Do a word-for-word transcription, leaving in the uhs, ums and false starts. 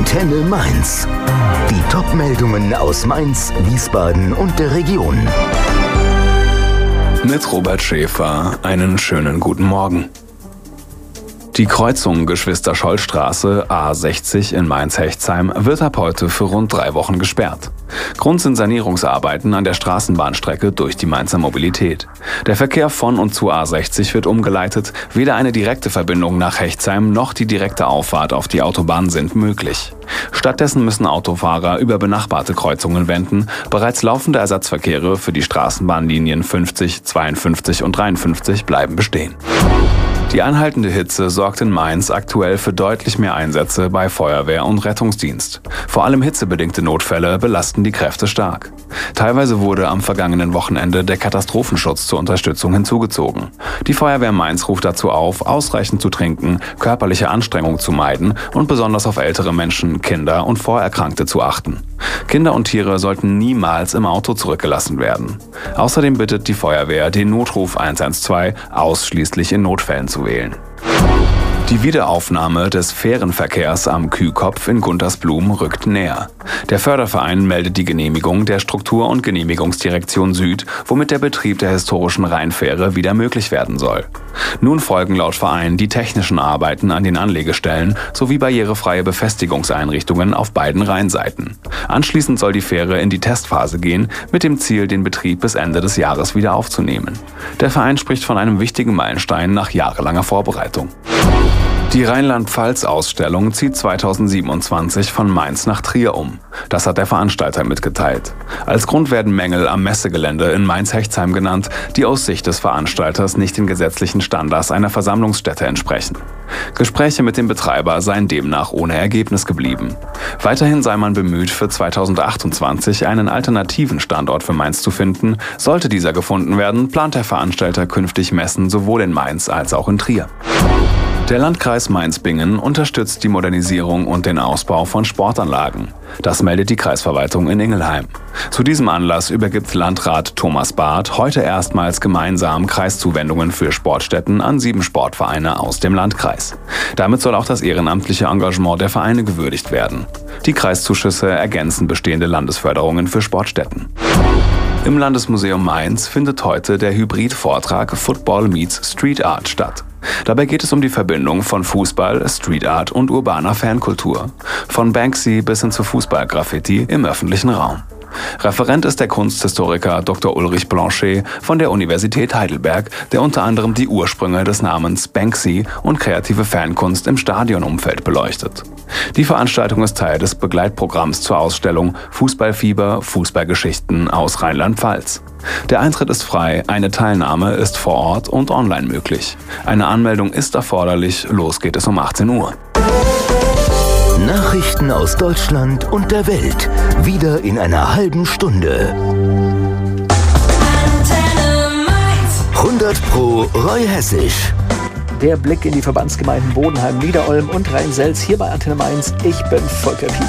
Antenne Mainz. Die Top-Meldungen aus Mainz, Wiesbaden und der Region. Mit Robert Schäfer einen schönen guten Morgen. Die Kreuzung Geschwister-Scholl-Straße A sechzig in Mainz-Hechtsheim wird ab heute für rund drei Wochen gesperrt. Grund sind Sanierungsarbeiten an der Straßenbahnstrecke durch die Mainzer Mobilität. Der Verkehr von und zu A sechzig wird umgeleitet, weder eine direkte Verbindung nach Hechtsheim noch die direkte Auffahrt auf die Autobahn sind möglich. Stattdessen müssen Autofahrer über benachbarte Kreuzungen wenden. Bereits laufende Ersatzverkehre für die Straßenbahnlinien fünfzig, zweiundfünfzig und dreiundfünfzig bleiben bestehen. Die anhaltende Hitze sorgt in Mainz aktuell für deutlich mehr Einsätze bei Feuerwehr und Rettungsdienst. Vor allem hitzebedingte Notfälle belasten die Kräfte stark. Teilweise wurde am vergangenen Wochenende der Katastrophenschutz zur Unterstützung hinzugezogen. Die Feuerwehr Mainz ruft dazu auf, ausreichend zu trinken, körperliche Anstrengung zu meiden und besonders auf ältere Menschen, Kinder und Vorerkrankte zu achten. Kinder und Tiere sollten niemals im Auto zurückgelassen werden. Außerdem bittet die Feuerwehr, den Notruf eins eins zwei ausschließlich in Notfällen zu wählen. Die Wiederaufnahme des Fährenverkehrs am Kühkopf in Guntersblum rückt näher. Der Förderverein meldet die Genehmigung der Struktur- und Genehmigungsdirektion Süd, womit der Betrieb der historischen Rheinfähre wieder möglich werden soll. Nun folgen laut Verein die technischen Arbeiten an den Anlegestellen sowie barrierefreie Befestigungseinrichtungen auf beiden Rheinseiten. Anschließend soll die Fähre in die Testphase gehen, mit dem Ziel, den Betrieb bis Ende des Jahres wieder aufzunehmen. Der Verein spricht von einem wichtigen Meilenstein nach jahrelanger Vorbereitung. Die Rheinland-Pfalz-Ausstellung zieht zweitausendsiebenundzwanzig von Mainz nach Trier um. Das hat der Veranstalter mitgeteilt. Als Grund werden Mängel am Messegelände in Mainz-Hechtsheim genannt, die aus Sicht des Veranstalters nicht den gesetzlichen Standards einer Versammlungsstätte entsprechen. Gespräche mit dem Betreiber seien demnach ohne Ergebnis geblieben. Weiterhin sei man bemüht, für zweitausendachtundzwanzig einen alternativen Standort für Mainz zu finden. Sollte dieser gefunden werden, plant der Veranstalter künftig Messen sowohl in Mainz als auch in Trier. Der Landkreis Mainz-Bingen unterstützt die Modernisierung und den Ausbau von Sportanlagen. Das meldet die Kreisverwaltung in Ingelheim. Zu diesem Anlass übergibt Landrat Thomas Barth heute erstmals gemeinsam Kreiszuwendungen für Sportstätten an sieben Sportvereine aus dem Landkreis. Damit soll auch das ehrenamtliche Engagement der Vereine gewürdigt werden. Die Kreiszuschüsse ergänzen bestehende Landesförderungen für Sportstätten. Im Landesmuseum Mainz findet heute der Hybrid-Vortrag Football meets Street Art statt. Dabei geht es um die Verbindung von Fußball, Street Art und urbaner Fankultur. Von Banksy bis hin zu Fußball-Graffiti im öffentlichen Raum. Referent ist der Kunsthistoriker Doktor Ulrich Blanchet von der Universität Heidelberg, der unter anderem die Ursprünge des Namens Banksy und kreative Fankunst im Stadionumfeld beleuchtet. Die Veranstaltung ist Teil des Begleitprogramms zur Ausstellung Fußballfieber, Fußballgeschichten aus Rheinland-Pfalz. Der Eintritt ist frei, eine Teilnahme ist vor Ort und online möglich. Eine Anmeldung ist erforderlich, los geht es um achtzehn Uhr. Nachrichten aus Deutschland und der Welt. Wieder in einer halben Stunde. hundert Pro Roy Hessisch. Der Blick in die Verbandsgemeinden Bodenheim, Niederolm und Rhein-Selz hier bei Antenne Mainz. Ich bin Volker Pietsch.